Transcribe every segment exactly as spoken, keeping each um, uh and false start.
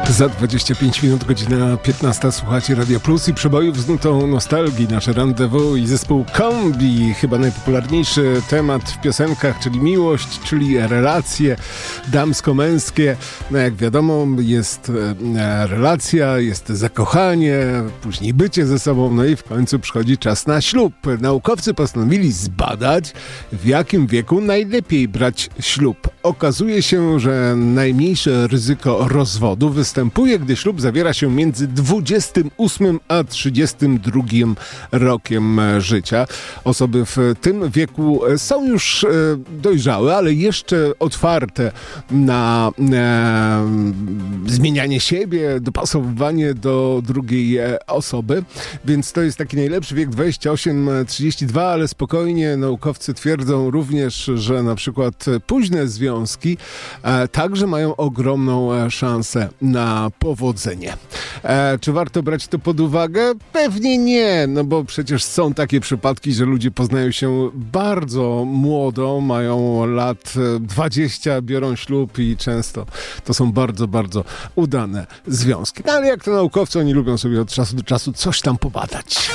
Za dwadzieścia pięć minut, godzina piętnasta, słuchacie Radia Plus i przebojów z nutą nostalgii. Nasze rendezvous i zespół Kombi. Chyba najpopularniejszy temat w piosenkach, czyli miłość, czyli relacje damsko-męskie. No jak wiadomo, jest e, relacja, jest zakochanie, później bycie ze sobą, no i w końcu przychodzi czas na ślub. Naukowcy postanowili zbadać, w jakim wieku najlepiej brać ślub. Okazuje się, że najmniejsze ryzyko rozwodu występuje, gdy ślub zawiera się między dwudziestym ósmym a trzydziestym drugim rokiem życia. Osoby w tym wieku są już e, dojrzałe, ale jeszcze otwarte na e, zmienianie siebie, dopasowywanie do drugiej osoby, więc to jest taki najlepszy wiek dwadzieścia osiem trzydzieści dwa, ale spokojnie naukowcy twierdzą również, że na przykład późne związki e, także mają ogromną e, szansę na powodzenie. E, czy warto brać to pod uwagę? Pewnie nie, no bo przecież są takie przypadki, że ludzie poznają się bardzo młodo, mają lat dwadzieścia, biorą ślub i często to są bardzo, bardzo udane związki. No ale jak to naukowcy, oni lubią sobie od czasu do czasu coś tam pobadać.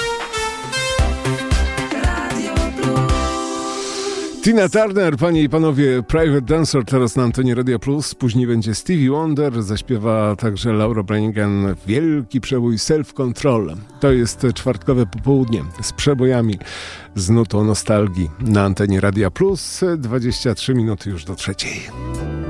Tina Turner, panie i panowie, Private Dancer teraz na antenie Radia Plus. Później będzie Stevie Wonder, zaśpiewa także Laura Branigan. Wielki przebój Self Control. To jest czwartkowe popołudnie z przebojami z nutą nostalgii na antenie Radia Plus. dwadzieścia trzy minuty już do trzeciej.